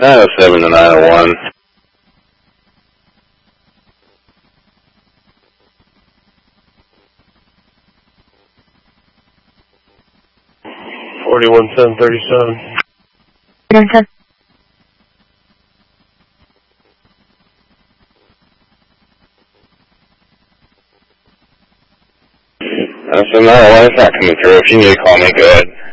907 to 901. Forty-one 737. So no, it's not coming through. If you need to call me, go ahead.